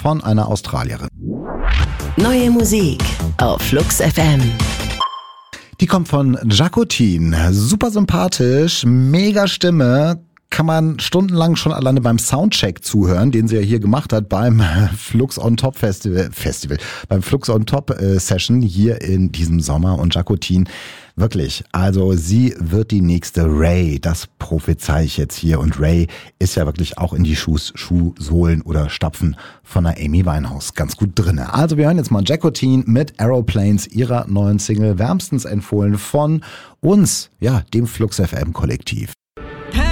von einer Australierin. Neue Musik auf Flux FM. Die kommt von Jacotin. Super sympathisch, mega Stimme. Kann man stundenlang schon alleine beim Soundcheck zuhören, den sie ja hier gemacht hat beim Flux on Top Festival, beim Flux on Top Session hier in diesem Sommer. Und Jacotin, wirklich, also sie wird die nächste Ray, das prophezei ich jetzt hier. Und Ray ist ja wirklich auch in die Schuhsohlen oder Stapfen von der Amy Winehouse ganz gut drinne. Also wir hören jetzt mal Jacotin mit Aeroplanes, ihrer neuen Single, wärmstens empfohlen von uns, ja, dem Flux FM Kollektiv.